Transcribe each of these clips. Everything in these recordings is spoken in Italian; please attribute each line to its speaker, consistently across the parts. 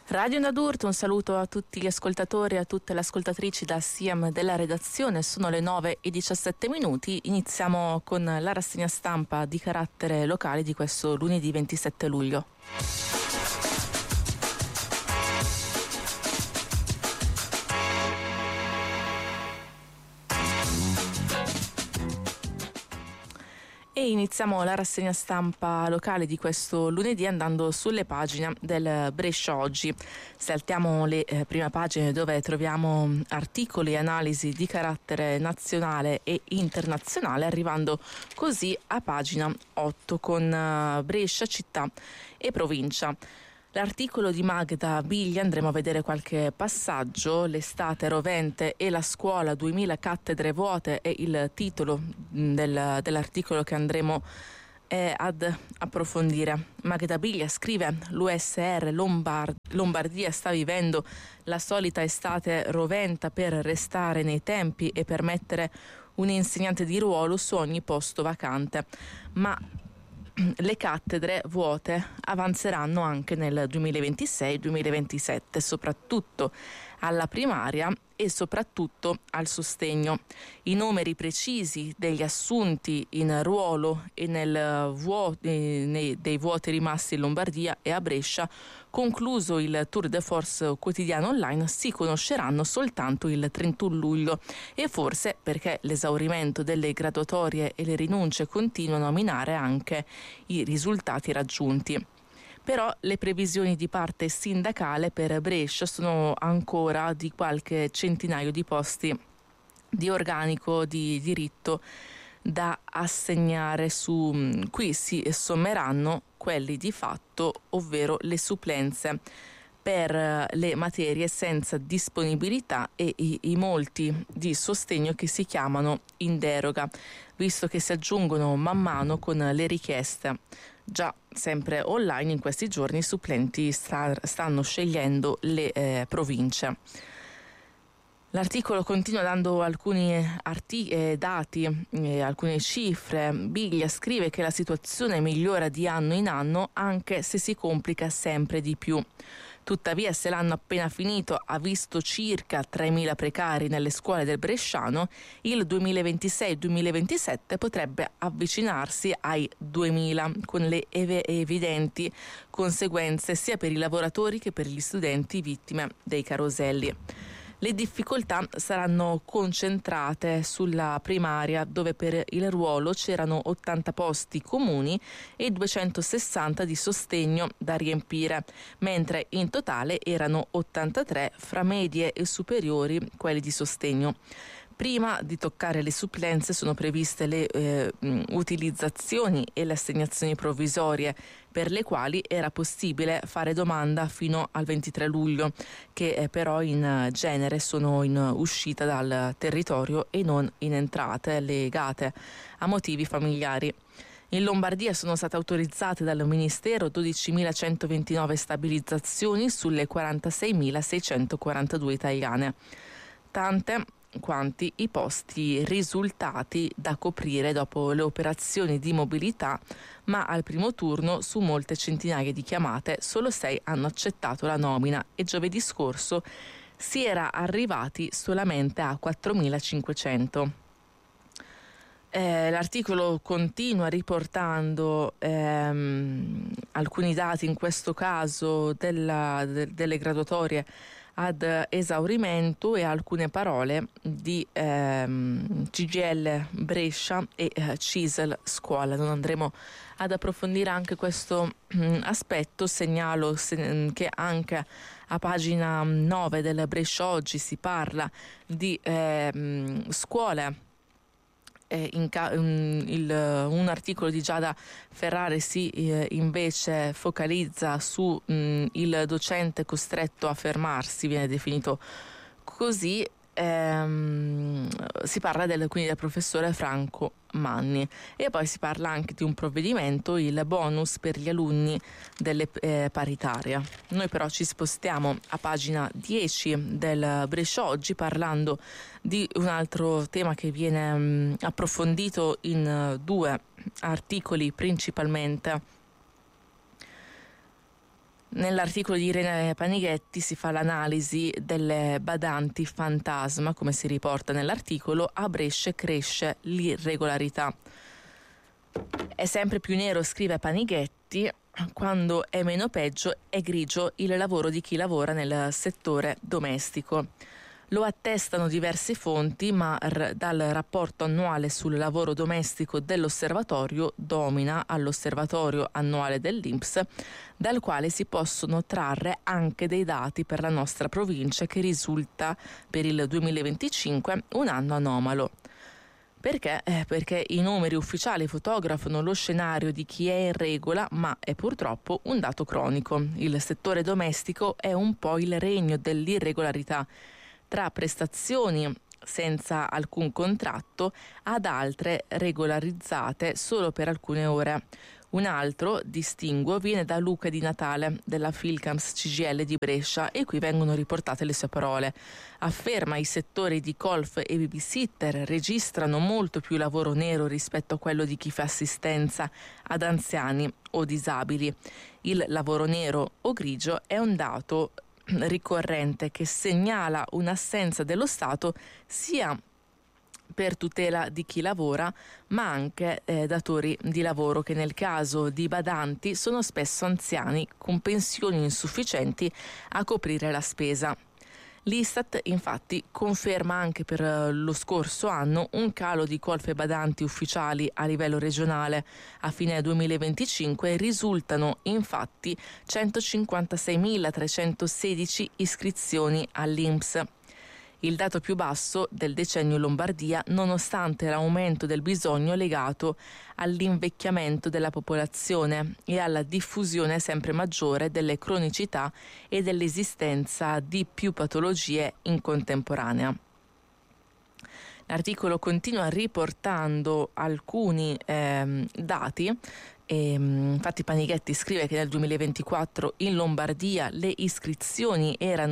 Speaker 1: Radio Nadurt, un saluto a tutti gli ascoltatori e a tutte le ascoltatrici da SIAM della redazione. Sono le 9:17. Iniziamo con la rassegna stampa di carattere locale di questo lunedì 27 luglio. E iniziamo la rassegna stampa locale di questo lunedì andando sulle pagine del Brescia Oggi. Saltiamo le prime pagine dove troviamo articoli e analisi di carattere nazionale e internazionale, arrivando così a pagina 8 con Brescia, città e provincia. L'articolo di Magda Biglia, andremo a vedere qualche passaggio, l'estate rovente e la scuola, 2000 cattedre vuote è il titolo dell'articolo che andremo ad approfondire. Magda Biglia scrive: l'USR Lombardia sta vivendo la solita estate roventa per restare nei tempi e permettere un insegnante di ruolo su ogni posto vacante, ma le cattedre vuote avanzeranno anche nel 2026-2027, soprattutto alla primaria e soprattutto al sostegno. I numeri precisi degli assunti in ruolo e dei vuoti rimasti in Lombardia e a Brescia, concluso il tour de force quotidiano online, si conosceranno soltanto il 31 luglio e forse perché l'esaurimento delle graduatorie e le rinunce continuano a minare anche i risultati raggiunti. Però le previsioni di parte sindacale per Brescia sono ancora di qualche centinaio di posti di organico di diritto da assegnare qui si sommeranno quelli di fatto, ovvero le supplenze per le materie senza disponibilità e i molti di sostegno che si chiamano in deroga, visto che si aggiungono man mano con le richieste. Già sempre online in questi giorni i supplenti stanno scegliendo le province. L'articolo continua dando alcuni dati, alcune cifre. Biglia scrive che la situazione migliora di anno in anno anche se si complica sempre di più. Tuttavia, se l'anno appena finito ha visto circa 3.000 precari nelle scuole del Bresciano, il 2026-2027 potrebbe avvicinarsi ai 2.000, con le evidenti conseguenze sia per i lavoratori che per gli studenti vittime dei caroselli. Le difficoltà saranno concentrate sulla primaria, dove per il ruolo c'erano 80 posti comuni e 260 di sostegno da riempire, mentre in totale erano 83 fra medie e superiori quelli di sostegno. Prima di toccare le supplenze sono previste le utilizzazioni e le assegnazioni provvisorie, per le quali era possibile fare domanda fino al 23 luglio, che però in genere sono in uscita dal territorio e non in entrate legate a motivi familiari. In Lombardia sono state autorizzate dal Ministero 12.129 stabilizzazioni sulle 46.642 italiane. Tante quanti i posti risultati da coprire dopo le operazioni di mobilità, ma al primo turno su molte centinaia di chiamate solo 6 hanno accettato la nomina e giovedì scorso si era arrivati solamente a 4.500. L'articolo continua riportando alcuni dati, in questo caso delle graduatorie ad esaurimento, e alcune parole di CGIL Brescia e CISL Scuola. Non andremo ad approfondire anche questo aspetto. Segnalo che anche a pagina 9 del Brescia Oggi si parla di scuole. Un articolo di Giada Ferrari si invece focalizza su il docente costretto a fermarsi, viene definito così. Si parla quindi del professore Franco Manni, e poi si parla anche di un provvedimento, il bonus per gli alunni delle paritarie. Noi però ci spostiamo a pagina 10 del Brescia Oggi, parlando di un altro tema che viene approfondito in due articoli principalmente. Nell'articolo di Irene Panighetti si fa l'analisi delle badanti fantasma, come si riporta nell'articolo. A Brescia cresce l'irregolarità. È sempre più nero, scrive Panighetti, quando è meno peggio è grigio il lavoro di chi lavora nel settore domestico. Lo attestano diverse fonti, ma dal rapporto annuale sul lavoro domestico dell'Osservatorio Domina all'Osservatorio annuale dell'INPS, dal quale si possono trarre anche dei dati per la nostra provincia, che risulta per il 2025 un anno anomalo. Perché? Perché i numeri ufficiali fotografano lo scenario di chi è in regola, ma è purtroppo un dato cronico. Il settore domestico è un po' il regno dell'irregolarità, tra prestazioni senza alcun contratto ad altre regolarizzate solo per alcune ore. Un altro distinguo viene da Luca Di Natale della Filcams CGIL di Brescia, e qui vengono riportate le sue parole. Afferma: i settori di golf e babysitter registrano molto più lavoro nero rispetto a quello di chi fa assistenza ad anziani o disabili. Il lavoro nero o grigio è un dato ricorrente che segnala un'assenza dello Stato sia per tutela di chi lavora, ma anche datori di lavoro che nel caso di badanti sono spesso anziani con pensioni insufficienti a coprire la spesa. L'Istat infatti conferma anche per lo scorso anno un calo di colf e badanti ufficiali a livello regionale. A fine 2025 risultano infatti 156.316 iscrizioni all'INPS. Il dato più basso del decennio in Lombardia, nonostante l'aumento del bisogno legato all'invecchiamento della popolazione e alla diffusione sempre maggiore delle cronicità e dell'esistenza di più patologie in contemporanea. L'articolo continua riportando alcuni dati. Infatti Panighetti scrive che nel 2024 in Lombardia le iscrizioni erano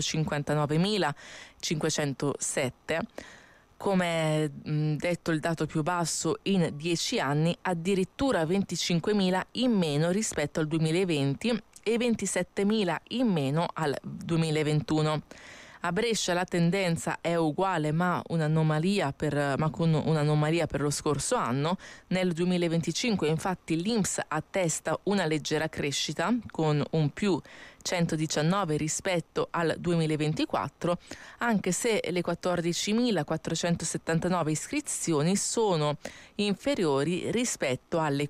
Speaker 1: 159.507, come detto il dato più basso in 10 anni, addirittura 25.000 in meno rispetto al 2020 e 27.000 in meno al 2021. A Brescia la tendenza è uguale, ma con un'anomalia per lo scorso anno. Nel 2025 infatti l'INPS attesta una leggera crescita con un più 119 rispetto al 2024, anche se le 14.479 iscrizioni sono inferiori rispetto alle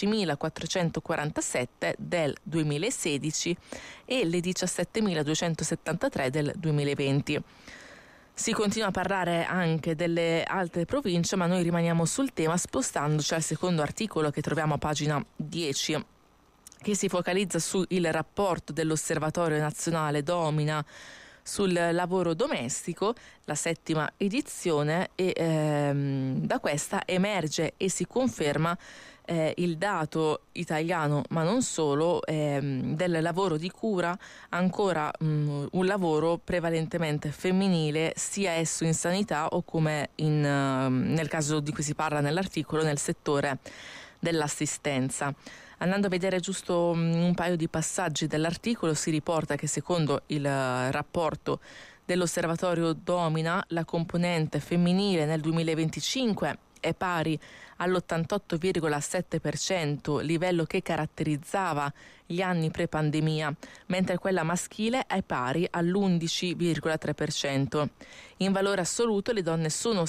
Speaker 1: 15.447 del 2016 e le 17.273 del 2020. Si continua a parlare anche delle altre province, ma noi rimaniamo sul tema spostandoci al secondo articolo che troviamo a pagina 10, che si focalizza sul rapporto dell'Osservatorio Nazionale Domina sul lavoro domestico, la 7ª edizione, e da questa emerge e si conferma il dato italiano, ma non solo, del lavoro di cura, ancora un lavoro prevalentemente femminile, sia esso in sanità o come nel caso di cui si parla nell'articolo, nel settore dell'assistenza. Andando a vedere giusto un paio di passaggi dell'articolo, si riporta che secondo il rapporto dell'Osservatorio Domina la componente femminile nel 2025 è pari all'88,7%, livello che caratterizzava gli anni pre-pandemia, mentre quella maschile è pari all'11,3%. In valore assoluto le donne sono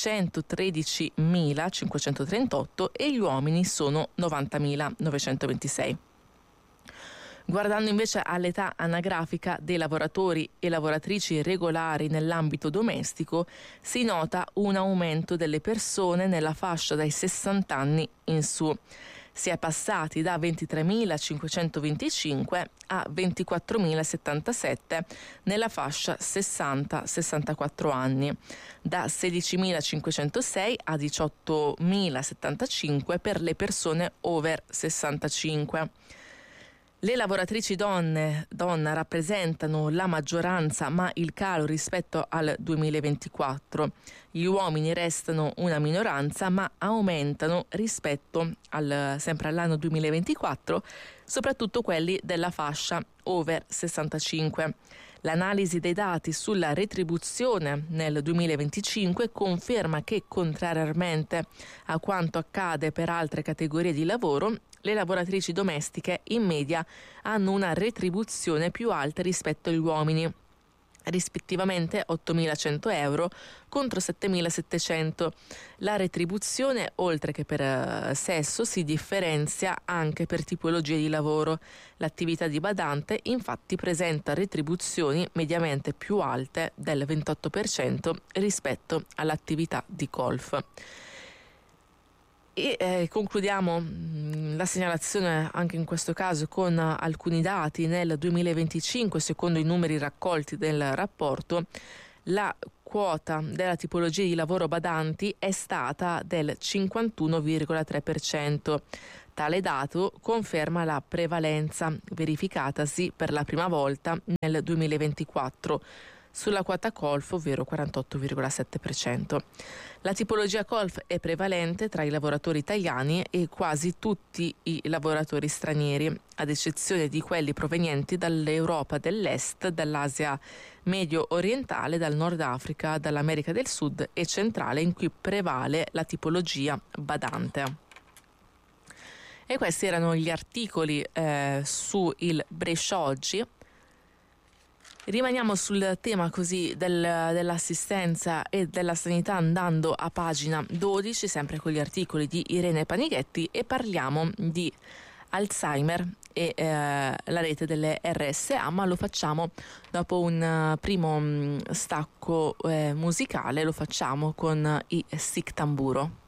Speaker 1: 713.538 e gli uomini sono 90.926. Guardando invece all'età anagrafica dei lavoratori e lavoratrici regolari nell'ambito domestico, si nota un aumento delle persone nella fascia dai 60 anni in su. Si è passati da 23.525 a 24.077 nella fascia 60-64 anni, da 16.506 a 18.075 per le persone over 65. Le lavoratrici donna rappresentano la maggioranza, ma il calo rispetto al 2024. Gli uomini restano una minoranza ma aumentano rispetto sempre all'anno 2024, soprattutto quelli della fascia over 65. L'analisi dei dati sulla retribuzione nel 2025 conferma che, contrariamente a quanto accade per altre categorie di lavoro, le lavoratrici domestiche in media hanno una retribuzione più alta rispetto agli uomini, rispettivamente 8.100 euro contro 7.700. La retribuzione, oltre che per sesso, si differenzia anche per tipologie di lavoro. L'attività di badante infatti presenta retribuzioni mediamente più alte del 28% rispetto all'attività di golf. E concludiamo la segnalazione anche in questo caso con alcuni dati. Nel 2025, secondo i numeri raccolti del rapporto, la quota della tipologia di lavoro badanti è stata del 51,3%. Tale dato conferma la prevalenza verificatasi per la prima volta nel 2024 sulla quota golf, ovvero 48,7%. La tipologia golf è prevalente tra i lavoratori italiani e quasi tutti i lavoratori stranieri, ad eccezione di quelli provenienti dall'Europa dell'Est, dall'Asia medio-orientale, dal Nord Africa, dall'America del Sud e centrale, in cui prevale la tipologia badante. E questi erano gli articoli su il Brescia Oggi. Rimaniamo sul tema così dell'assistenza e della sanità, andando a pagina 12, sempre con gli articoli di Irene Panighetti, e parliamo di Alzheimer e la rete delle RSA, ma lo facciamo dopo un primo stacco musicale. Lo facciamo con i Sic Tamburo.